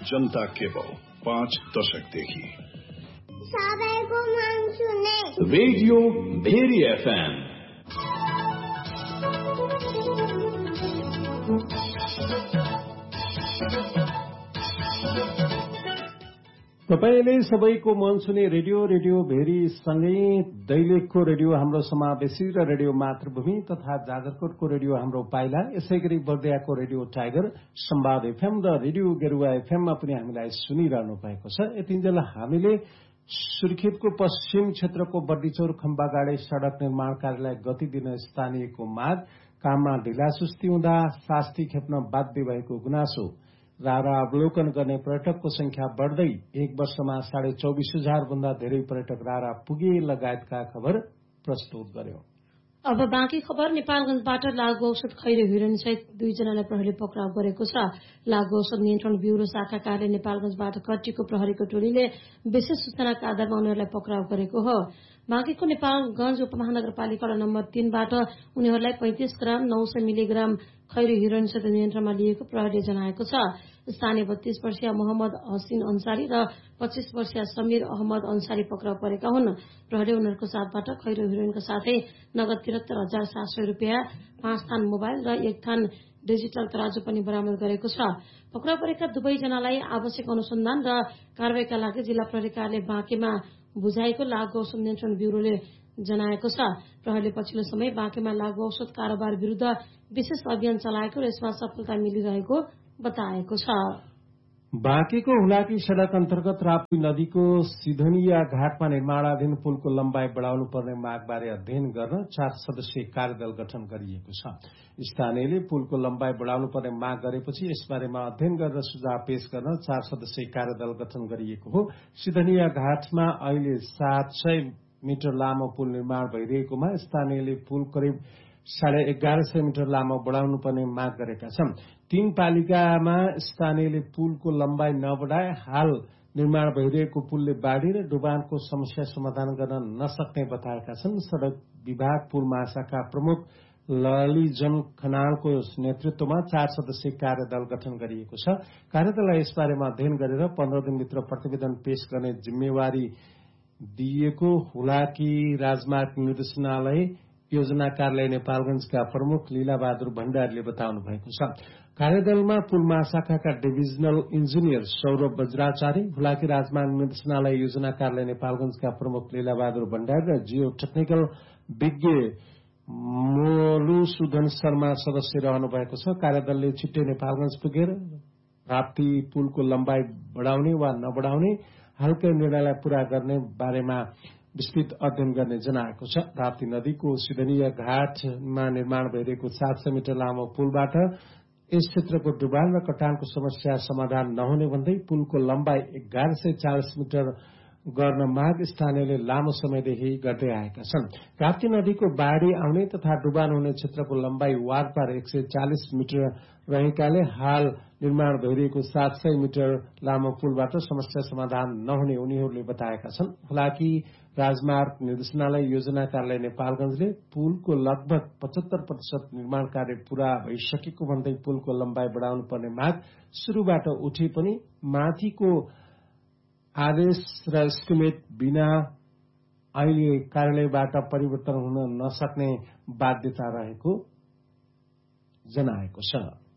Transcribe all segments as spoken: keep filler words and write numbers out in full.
जनता cable पाँच दशकदेखि सबैको मन सुने रेडियो भेरी एफएम। तपाईले सबैको मन सुने रेडियो रेडियो भेरी सँगै दैलेखको रेडियो हाम्रो समावेशी र रेडियो मातृभूमि तथा जाजरकोटको रेडियो हाम्रो पाइला, यसै गरी बर्दियाको रेडियो टाइगर, संवाद एफएम र रेडियो गेरुवा एफएममा पनि हामीलाई सुनिरहनु भएको छ। यतिन्जेल हामीले सुर्खेतको पश्चिम क्षेत्रको बर्दिचौर खम्बागाडे सड़क निर्माण कार्यलाई गति दिन स्थानीयको माग, काममा ढिलासुस्ती हुँदा शास्ति खेप्न बाध्य भएको गुनासो, रारा अवलोकन गर्ने पर्यटकको संख्या बढ़दै एक वर्षमा साढे चौबिस हजार भन्दा धेरै पर्यटक रारा पुगे लगायतका खबर प्रस्तुत गर्यो। अब बाँकी खबर। नेपालगंजबाट लागू औषध खैरो हिरोइन सहित दुईजनालाई प्रहरीले पक्राउ गरेको छ। लागू औषध नियन्त्रण ब्यूरो शाखा कार्य नेपालगंजबाट कट्टीको प्रहरीको टोलीले विशेष सूचनाका आधारमा उनीहरूलाई पक्राउ गरेको हो। बाँकीको नेपालगंज उपमहानगरपालिका नम्बर तीनबाट उनीहरूलाई पैंतिस ग्राम नौ सय मिलिग्राम खैरो हिरोइन सहित नियन्त्रणमा लिएको प्रहरीले जनाएको छ। स्थानीय बत्तीस वर्षीय मोहम्मद हसिन अन्सारी र पच्चीस वर्षीय समीर अहमद अन्सारी पक्राउ परेका हुन्। प्रहरीले उनीहरूको साथबाट खैरो हिरोइनका साथै नगद त्रिहत्तर हजार सात सय रुपियाँ, पाँच थान मोबाइल र एक थान डिजिटल तराजु पनि बरामद गरेको छ। पक्राउ परेका दुवैजनालाई आवश्यक अनुसन्धान र कारवाहीका लागि जिल्ला प्रहरी कार्यालय बाँकेमा बुझाएको लागू औषध नियन्त्रण ब्यूरोले जनाएको छ। प्रहरीले पछिल्लो समय बाँकेमा लागू औषध कारोबार विरूद्ध विशेष अभियान चलाएको र यसमा सफलता मिलिरहेको बताएको छ। बाँकेको हुलाकी सड़क अन्तर्गत राप्ती नदीको सिधनिया घाटमा निर्माणाधीन पुलको लम्बाई बढ़ाउनु पर्ने मागबारे अध्ययन गर्न चार सदस्यीय कार्यदल गठन गरिएको छ। स्थानीयले पुलको लम्बाई बढ़ाउनु पर्ने माग गरेपछि यसबारेमा अध्ययन गरेर सुझाव पेश गर्न चार सदस्यीय कार्यदल गठन गरिएको हो। सिधनिया घाटमा अहिले सात सय मिटर लामो पुल निर्माण भइरहेकोमा स्थानीयले पुल करिब साढे एघार सय मिटर लामो बढ़ाउनु पर्ने माग गरेका छन्। तीन पालिकामा स्थानीयले पुलको लम्बाई नबढ़ाए हाल निर्माण भइरहेको पुलले बाढ़ी र डुबानको समस्या समाधान गर्न नसक्ने बताएका छन्। सड़क विभाग पुल महाशाखा प्रमुख ललिजन खनालको नेतृत्वमा चार सदस्यीय कार्यदल गठन गरिएको छ। कार्यदललाई यसबारेमा अध्ययन गरेर पन्ध्र दिनभित्र प्रतिवेदन पेश गर्ने जिम्मेवारी दिएको हुलाकी राजमार्ग निर्देशनालय योजना कार्यालय नेपालगंजका प्रमुख लीलाबहादुर भण्डारीले बताउनु भएको छ। कार्यदलमा पुल महाशाखाका डिभिजनल इन्जिनियर सौरभ बज्राचार्य, हुलाकी राजमार्ग निर्देशनालय योजना कार्यालय नेपालगंजका प्रमुख लीलाबहादुर भण्डारी र जियो टेक्निकल विज्ञ मोलुसुधन शर्मा सदस्य रहनु भएको छ। कार्यदलले छिट्टै नेपालगंज पुगेर राप्ती पुलको लम्बाई बढ़ाउने वा नबढ़ाउने हालकै निर्णयलाई पूरा गर्ने बारेमा विस्तृत अध्ययन गर्ने जनाएको छ। राप्ती नदीको सिधनिया घाटमा निर्माण भइरहेको सात सय मिटर लामो पुलबाट यस क्षेत्रको डुबान र कटानको समस्या समाधान नहुने भन्दै पुलको लम्बाई एघार सय चालिस मिटर गर्न माग स्थानीयले लामो समयदेखि गर्दै आएका छन्। राप्ती नदीको बाढ़ी आउने तथा डुबान हुने क्षेत्रको लम्बाई वारपार एक सय चालिस मिटर रहेकाले हाल निर्माण भइरहेको सात सय मिटर लामो पुलबाट समस्या समाधान नहुने उनीहरूले बताएका छन्। हालाकि राजमार्ग निर्देशनालय योजना कार्यालय नेपालगंजले पुलको लगभग पचहत्तर प्रतिशत निर्माण कार्य पूरा भइसकेको भन्दै पुलको लम्बाई बढ़ाउनु पर्ने माग शुरूबाट उठे पनि माथिको आदेश र एस्टिमेट बिना अहिले कार्यालयबाट परिवर्तन हुन नसक्ने बाध्यता रहेको जनाएको छ।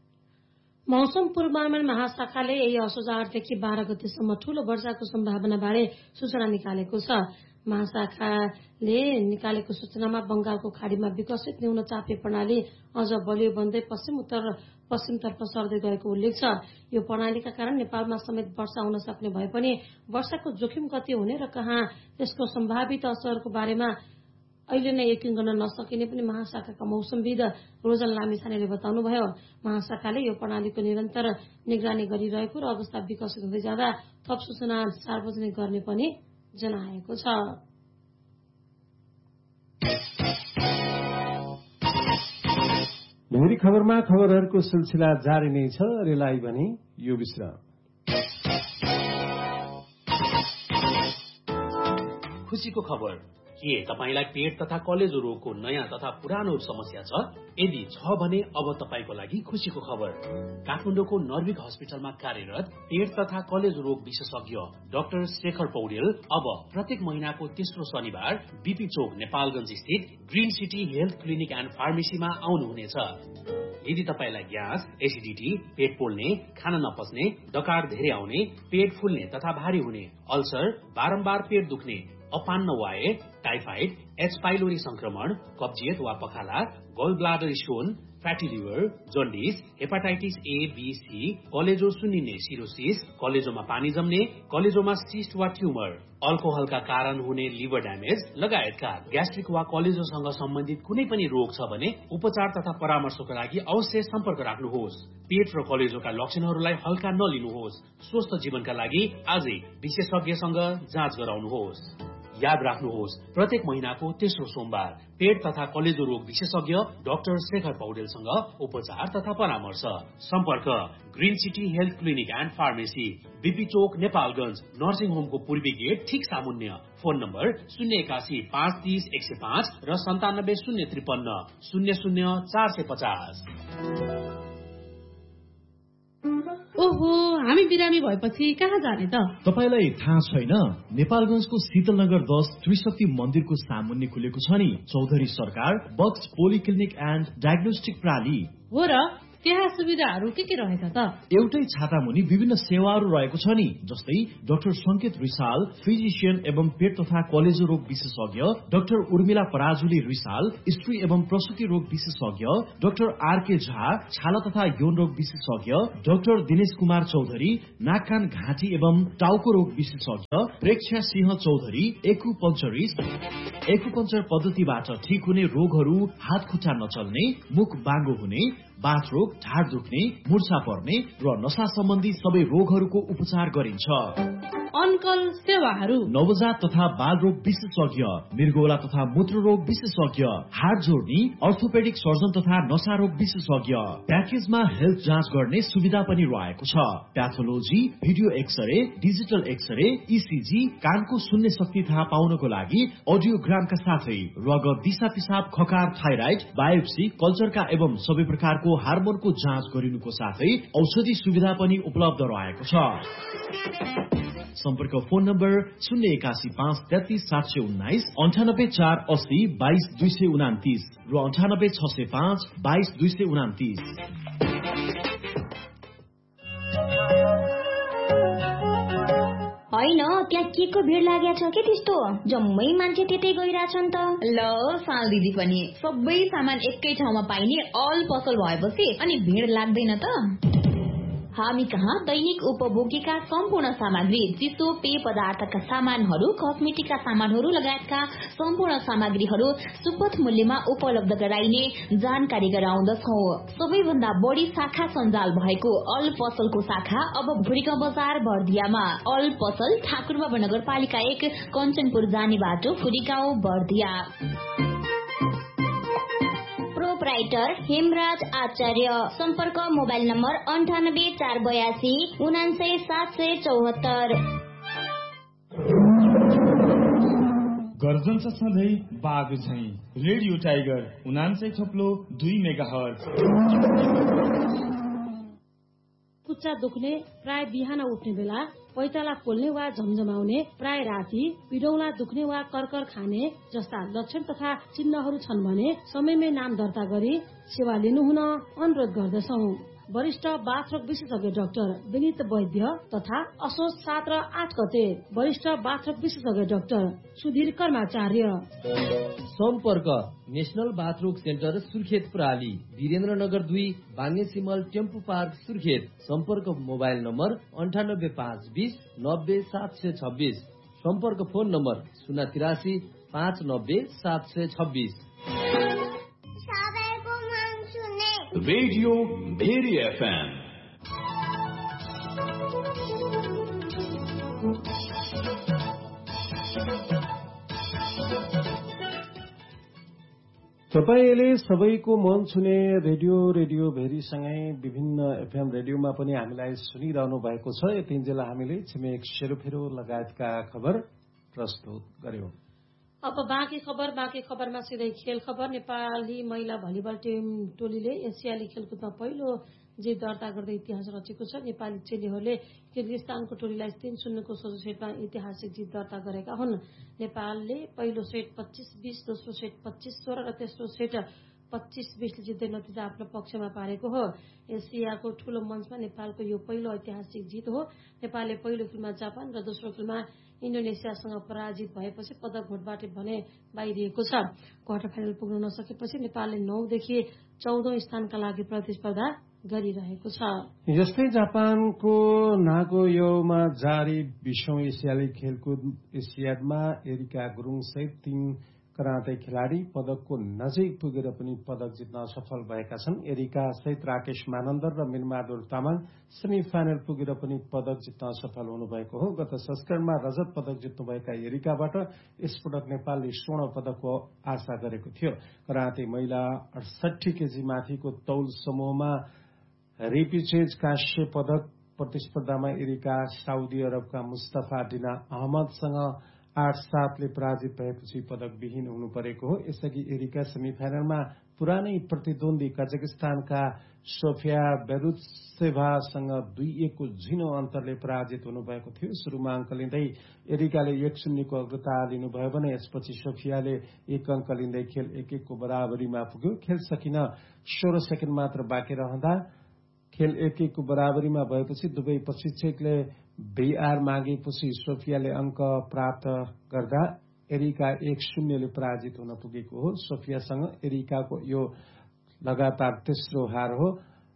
मौसम पूर्वानुमान महाशाखाले यही असोज आठदेखि बाह्र गतेसम्म ठूलो वर्षाको सम्भावना बारे सूचना निकालेको छ। महाशाखाले निकालेको सूचनामा बंगालको खाड़ीमा विकसित न्यून चापे प्रणाली अझ बलियो बन्दै पश्चिम उत्तर पश्चिमतर्फ सर्दै गएको उल्लेख छ। यो प्रणालीका कारण नेपालमा समेत वर्षा हुन सक्ने भए पनि वर्षाको जोखिम कति हुने र कहाँ त्यसको सम्भावित असरको बारेमा अहिले नै यकिन गर्न नसकिने पनि महाशाखाका मौसमविद रोजन लामिछानेले बताउनुभयो। महाशाखाले यो प्रणालीको निरन्तर निगरानी गरिरहेको र अवस्था विकसित हुँदै जाँदा थप सूचना सार्वजनिक गर्ने पनि जनाएको छ। भेरी खबरमा खबरहरूको सिलसिला जारी नै छ। रेलाई भने यो विश्राम। खुशीको खबर के तपाईलाई पेट तथा कलेजो रोगको नयाँ तथा पुरानो समस्या छ? यदि छ भने अब तपाईको लागि खुशीको खबर। काठमाडौँको नर्भिक हस्पिटलमा कार्यरत पेट तथा कलेजो रोग विशेषज्ञ डाक्टर शेखर पौडेल अब प्रत्येक महिनाको तेस्रो शनिबार बीपी चोक नेपालगञ्ज स्थित green city health clinic and फार्मेसीमा आउनुहुनेछ। यदि तपाईलाई ग्यास, एसिडिटी, पेट पोल्ने, खान नपच्ने, डकार धेरै आउने, पेट फुल्ने तथा भारी हुने, अल्सर, बारम्बार पेट दुख्ने, अपान्न वाए, टाइफाइड, एच पाइलोरी संक्रमण, कब्जियत वा पखाला, गल bladder stone, fatty liver, jaundice, hepatitis A, be, C, कलेजो सुन्निने सिरोसिस, कलेजोमा पानी जम्ने, कलेजोमा सिस्ट वा ट्युमर, अल्कोहलका कारण हुने लिभर ड्यामेज लगायतका ग्यास्ट्रिक वा कलेजोसँग सम्बन्धित कुनै पनि रोग छ भने उपचार तथा परामर्शको लागि अवश्य सम्पर्क राख्नुहोस्। पेट र कलेजोका लक्षणहरूलाई हल्का नलिनुहोस्। स्वस्थ जीवनका लागि आजै विशेषज्ञसँग जाँच गराउनुहोस्। याद राख्नुहोस्, प्रत्येक महिनाको तेस्रो सोमबार पेट तथा कलेजो रोग विशेषज्ञ डाक्टर शेखर पौडेलसँग उपचार तथा परामर्श। सम्पर्क green city health clinic and pharmacy, BP Chowk, Nepalgunj, nursing होमको पूर्वी गेट ठिक सामुन्य। फोन नम्बर शून्य एकासी पाँच तीस एक सय पाँच र सन्तानब्बे शून्य त्रिपन्न शून्य शून्य चार सय पचास। ओहो, हामी बिरामी भएपछि कहाँ जाने त? तपाईलाई थाहा छैन? नेपालगञ्जको शीतलनगर दस त्रिशक्ति मन्दिरको सामुन्ने खुलेको छ नि चौधरी सरकार बक्स पोलिक्लिनिक एन्ड डायग्नोस्टिक प्राली। हो र, त्यहाँ सुविधाहरू के के रहेछ त? एउटै छाता मुनि विभिन्न सेवाहरू रहेको छ नि, जस्तै डाक्टर संकेत रिसाल, फिजिशियन एवं पेट तथा कलेजो रोग विशेषज्ञ, डाक्टर उर्मिला पराजुली रिसाल, स्त्री एवं प्रसुति रोग विशेषज्ञ, डाक्टर आरके झा, छाला तथा यौन रोग विशेषज्ञ, डाक्टर दिनेश कुमार चौधरी, नाक कान घाँटी एवं टाउको रोग विशेषज्ञ, प्रेक्षा सिंह चौधरी, एक्युपंचरिस्ट, एक्युपंचर पद्धतिबाट ठीक हुने रोगहरू, हात खुट्टा नचल्ने, मुख बाङ्गो हुने, बाथ रोग, ढाड दुख्ने, मुर्छा पर्ने र नशा सम्बन्धी सबै रोगहरूको उपचार गरिन्छ। अनकल सेवाहरू नवजात तथा बाल रोग विशेषज्ञ, मृगौला तथा मूत्र रोग विशेषज्ञ, हाड जोड्ने, अर्थोपेडिक सर्जन तथा नशा रोग विशेषज्ञ। प्याकेजमा हेल्थ जाँच गर्ने सुविधा पनि रहेको छ। Pathology, video x-ray, digital x-ray, ECG, कानको सुन्ने शक्ति थाहा पाउनको लागि अडियोग्रामका साथै रगत, दिशा पिसाब, खकार, थाइराइड, बायोप्सी, कल्चरका एवं सबै प्रकारको हार्मोनको जाँच गरिनुको साथै औषधि सुविधा पनि उपलब्ध रहेको छ। सम्पर्क फोन नम्बर शून्य एकासी पाँच तेत्तीस सात सय उन्नाइस, अन्ठानब्बे चार अस्सी बाइस दुई सय उनातिस र अन्ठानब्बे छ सय पाँच बाइस दुई सय उनातिस। होइन, त्यहाँ के को भिड लागेको छ के त्यस्तो? जम्मै मान्छे त्यतै गइरहेछन् त। ल साल दिदी पनि सबै सामान एकै ठाउँमा पाइने अल पसल भएपछि अनि भिड लाग्दैन त? हामी कहाँ दैनिक उपभोगीका सम्पूर्ण सामग्री, चिसो पेय पदार्थका सामानहरू, कस्मेटिकका सामानहरू लगायतका सम्पूर्ण सामग्रीहरू सुपथ मूल्यमा उपलब्ध गराइने जानकारी गराउँदछौ। सबैभन्दा बढी शाखा सञ्जाल भएको अल पसलको शाखा अब भुरीगाउँ बजार बर्दियामा। अल पसल ठाकुरबाबा नगरपालिका एक, कञ्चनपुर जाने बाटो, भुरीगाउँ बर्दिया। प्रोपराइटर हेमराज आचार्य। सम्पर्क मोबाइल नम्बर अन्ठानब्बे चार बयासी उनान्सय सात सय चौहत्तर। गर्जन सधैँ बाघ झै रेडियो टाइगर उनान्सय थोप्लो दुई मेगा हर्ज। कुच्चा दुख्ने, प्राय बिहान उठ्ने बेला, पैताला पोल्ने वा झमझमाउने, प्राय राति, पिडौला दुख्ने वा कर्कर खाने जस्ता लक्षण तथा चिन्हहरू छन् भने समयमै नाम दर्ता गरी सेवा लिनुहुन अनुरोध गर्दछौ। वरिष्ठ बाथरोग विशेषज्ञ डाक्टर विनित वैद्य तथा असोज सात र आठ गते वरिष्ठ बाथरोग विशेषज्ञ डाक्टर सुधीर कर्माचार्य। सम्पर्क नेशनल बाथरोग सेन्टर सुर्खेत प्राली, वीरेन्द्रनगर दुई, बाङ्गे सिमल, टेम्पू पार्क सुर्खेत। सम्पर्क मोबाइल नम्बर अन्ठानब्बे पाँच बिस नब्बे सात सय छब्बिस। सम्पर्क फोन नम्बर शून्य तिरासी पाँच नब्बे सात सय छब्बिस। Radio very FM. तपाईले सबैको मन छुने रेडियो रेडियो भेरीसँगै विभिन्न एफएम रेडियोमा पनि हामीलाई सुनिरहनु भएको छ। यतिन्जेल हामीले छिमेक सेरोफेरो लगायतका खबर प्रस्तुत गर्यौं। अब बाँकी खबर बाँकी खबरमा सिधै खेल खबर। नेपाली महिला भलिबल टिम टोलीले एसियाली खेलकुदमा पहिलो जित दर्ता गर्दै इतिहास रचेको छ। नेपाली चेलीहरूले किर्गिस्तानको टोलीलाई तीन शून्यको सोझो सेटमा ऐतिहासिक जित दर्ता गरेका हुन्। नेपालले पहिलो सेट पच्चीस बीस, दोस्रो सेट पच्चीस सोह्र र तेस्रो सेट पच्चीस बीसले जित्दै नतिजा आफ्नो पक्षमा पारेको हो। एसियाको ठूलो मञ्चमा नेपालको यो पहिलो ऐतिहासिक जित हो। नेपालले पहिलो खेलमा जापान र दोस्रो खेलमा इन्डोनेसियासँग पराजित भएपछि पदक भोटबाट भने बाहिरिएको छ। क्वार्टर फाइनल पुग्न नसकेपछि नेपालले नौदेखि चौधौं स्थानका लागि प्रतिस्पर्धा गरिरहेको छ। यस्तै जापानको नागोयोमा जारी विश्व एसियाली खेलकुद एसियाडमा एरिका गुरुङ सहित तीन कराते खेलाड़ी पदकको नजिक पुगेर पनि पदक जित्न सफल भएका छन्। एरिका सहित राकेश मानन्दर र मिलबहादुर तामाङ सेमी फाइनल पुगेर पनि पदक जित्न सफल हुनुभएको हो। गत संस्करणमा रजत पदक जित्नुभएका एरिकाबाट यसपटक नेपालले स्वर्ण पदकको आशा गरेको थियो। कराते महिला अडसठी केजी माथिको तौल समूहमा रिपिचेज काश्य पदक प्रतिस्पर्धामा एरिका साउदी अरबका मुस्तफा डिना अहमदसँग आठ सातले पराजित भएपछि पदक विहीन हुनु परेको हो। यसअघि एरिका सेमी फाइनलमा पुरानै प्रतिद्वन्दी कजाकिस्तानका सोफिया बेरुत्सेभासँग दुई एकको झिनो अन्तरले पराजित हुनुभएको थियो। सुरुमा अङ्क लिँदै एरिकाले एक शून्यको अग्रता लिनुभयो भने यसपछि सोफियाले एक अङ्क लिँदै खेल एक एकको बराबरीमा पुग्यो। खेल सकिन सोह्र सेकेन्ड मात्र बाँकी रहँदा खेल एक एकको बराबरीमा भएपछि दुवै प्रशिक्षकले भीआर मागेपछि सोफियाले अङ्क प्राप्त गर्दा एरिका एक शून्यले पराजित हुन पुगेको हो। सोफियासँग एरिकाको यो लगातार तेस्रो हार हो।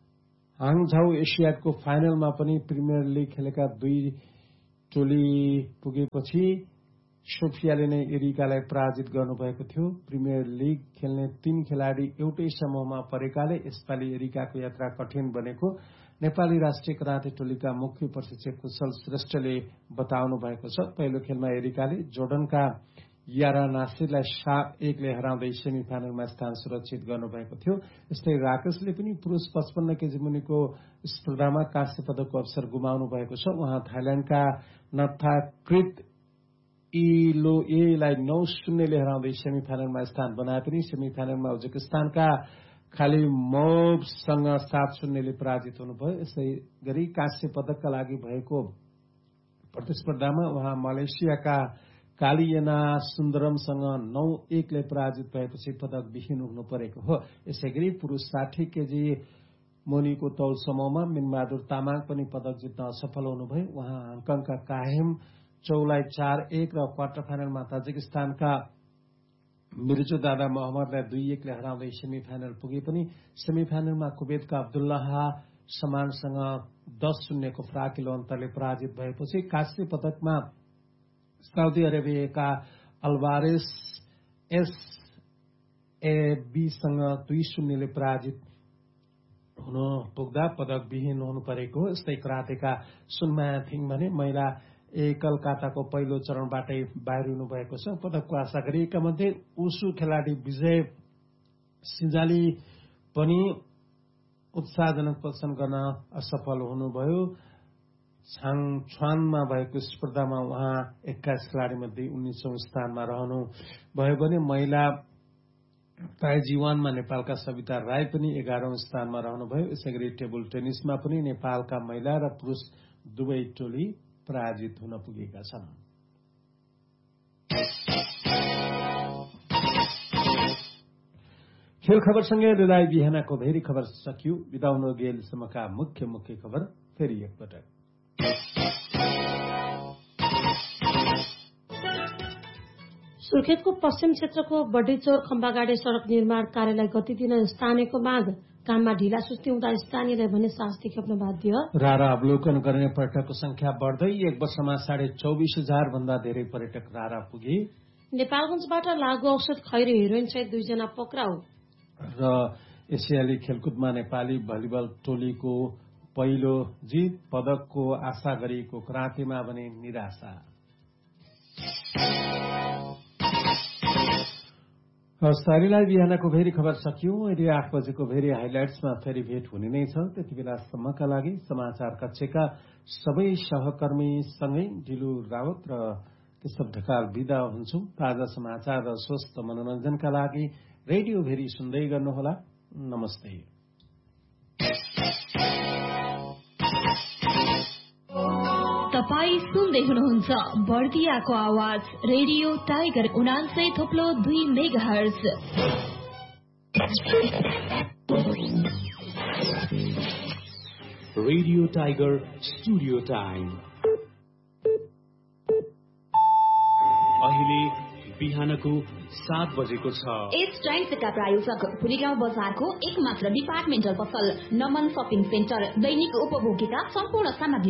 हाङझाउ एसियाडको फाइनलमा पनि प्रिमियर लिग खेलेका दुई टोली पुगेपछि सोफियाले नै एरिकालाई पराजित गर्नुभएको थियो। प्रिमियर लिग खेल्ने तीन खेलाड़ी एउटै समूहमा परेकाले यसपालि एरिकाको यात्रा कठिन बनेको नेपाली राष्ट्रिय कराते टोलीका मुख्य प्रशिक्षक कुशल श्रेष्ठले बताउनु भएको छ। पहिलो खेलमा एरिकाले जोर्डनका यारा नासिरलाई सात एकले हराउँदै सेमी फाइनलमा स्थान सुरक्षित गर्नुभएको थियो। यस्तै राकेशले पनि पुरूष पचपन्न केजी मुनिको स्पर्धामा काँस्य पदकको अवसर गुमाउनु भएको छ। उहाँ थाइल्याण्डका नथाकृत इलोएलाई नौ शून्यले हराउँदै सेमी फाइनलमा स्थान बनाए पनि सेमी फाइनलमा उज्बेकिस्तानका खाली मोबसँग सात शून्यले पराजित हुनुभयो। यसै गरी काँस्य पदकका लागि भएको प्रतिस्पर्धामा उहाँ मलेसियाका कालियना सुन्दरमसँग नौ एकले पराजित भएपछि पदक विहीन हुनु परेको हो। यसै गरी पुरूष साठी केजी मुनिको तौल समूहमा मिनबहादुर तामाङ पनि पदक जित्न सफल हुनुभयो। उहाँ हङकङका काहेम चौलाई चार एक र क्वार्टर फाइनलमा ताजिकिस्तानका मिर्जो दादा मोहम्मदलाई दुई एकले हराउँदै सेमी फाइनल पुगे पनि सेमी फाइनलमा कुवेतका अब्दुल्लाह समानसँग दस शून्यको फराकिलो अन्तरले पराजित भएपछि काँस्य पदकमा साउदी अरेबियाका अल्वारेस एसएबीसँग दुई शून्यले पराजित हुन पुग्दा पदक विहीन हुनु परेको हो। यस्तै करातेका सुनमाया थिङ भने महिला एकल काटाको पहिलो चरणबाटै बाहिर हुनुभएको छ। पदकको आशा गरिएका मध्ये उसु खेलाड़ी विजय सिंजाली पनि उत्साहजनक प्रदर्शन गर्न असफल हुनुभयो। छाङछ्वानमा भएको स्पर्धामा उहाँ एक्काइस खेलाड़ी मध्ये उन्नाइसौं स्थानमा रहनु भयो भने महिला ताइजीवानमा नेपालका सविता राई पनि एघारौं स्थानमा रहनुभयो। यसैगरी टेबल टेनिसमा पनि नेपालका महिला र पुरूष दुवै टोली पराजित हुन पुगेका छन्। खेल खबरसँगै रेलाइ बिहानको भेरी खबर सकियो। बिदा हुन गेलसम्मका मुख्य मुख्य खबर फेरि एकपटक। सुर्खेतको पश्चिम क्षेत्रको बड्डीचौर खम्बागाडे सड़क निर्माण कार्यलाई गति दिन स्थानीयको माग। काममा ढिला सुस्ती हुँदा स्थानीयले भने शास्ति खेप्न बाध्य। रारा अवलोकन गर्ने पर्यटकको संख्या बढ्दै एक वर्षमा साढे चौबिस हजार भन्दा धेरै पर्यटक रारा पुगे। नेपालगंजबाट लागू औषध खैरे हिरोइन सहित दुईजना पक्राउ। र एसियाली खेलकुदमा नेपाली भलिबल टोलीको पहिलो जित, पदकको आशा गरिएको करातेमा भने निराशा। हस्तारीलाई बिहानको भेरी खबर सकियो। अहिले आठ बजेको भेरी हाइलाइट्समा फेरि भेट हुने नै छ। त्यति बेलासम्मका लागि समाचार कक्षका सबै सहकर्मीसँगै ढिलु रावत र त्यस ढकाल बिदा हुन्छौ। ताजा समाचार र स्वस्थ मनोरञ्जनका लागि रेडियो भेरी सुन्दै गर्नुहोला। नमस्ते। तपाई सुन्दै हुनुहुन्छ बर्दियाको आवाज रेडियो टाइगर उनान्सय थोप्लो दुई mega hertz. Radio tiger studio time अहिले बिहानको सात बजेको छ। यस टाइम्सका प्रायोजक पुरीगाउँ बजारको एक मात्र डिपार्टमेन्टल पसल नमन सपिङ सेन्टर दैनिक उपभोगीका सम्पूर्ण सामग्री